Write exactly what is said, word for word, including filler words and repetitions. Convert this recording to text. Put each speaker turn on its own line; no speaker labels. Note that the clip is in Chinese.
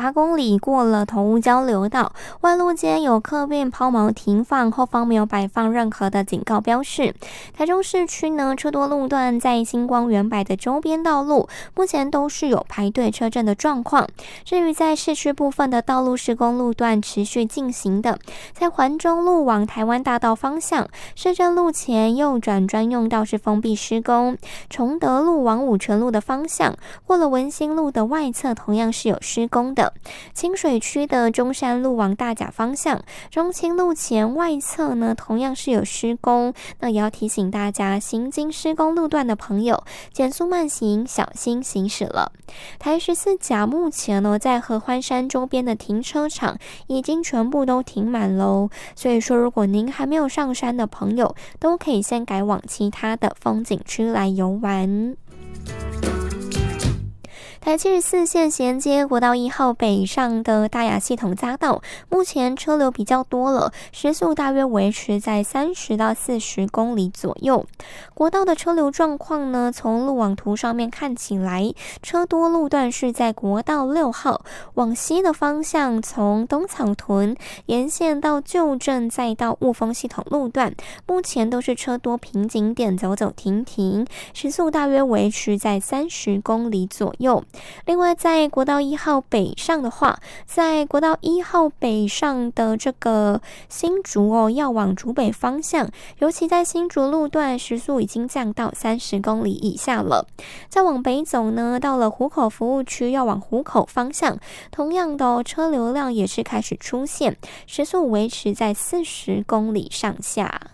八公里过了头屋交流道，外路间有客运抛锚停放，后方没有摆放任何的警告标示。台中市区呢，车多路段在星光远百的周边道路，目前都是有排队车阵的状况。至于在市区部分的道路施工路段持续进行的，在环中路往台湾大道方向，市政路前右转专用道是封闭施工；崇德路往五权路的方向，过了文心路的外侧同样是有施工的。清水区的中山路往大甲方向，中清路前外侧呢同样是有施工，那也要提醒大家，行经施工路段的朋友减速慢行，小心行驶了。台十四甲目前呢在合欢山周边的停车场已经全部都停满喽，所以说如果您还没有上山的朋友，都可以先改往其他的风景区来游玩。台七十四线衔接国道一号北上的大雅系统匝道，目前车流比较多了，时速大约维持在三十到四十公里左右。国道的车流状况呢，从路网图上面看起来，车多路段是在国道六号往西的方向，从东草屯沿线到旧镇再到雾峰系统路段，目前都是车多瓶颈点走走停停，时速大约维持在三十公里左右。另外在国道一号北上的话，在国道一号北上的这个新竹哦，要往竹北方向，尤其在新竹路段时速已经降到三十公里以下了。再往北走呢，到了湖口服务区要往湖口方向，同样的、哦、车流量也是开始出现，时速维持在四十公里上下。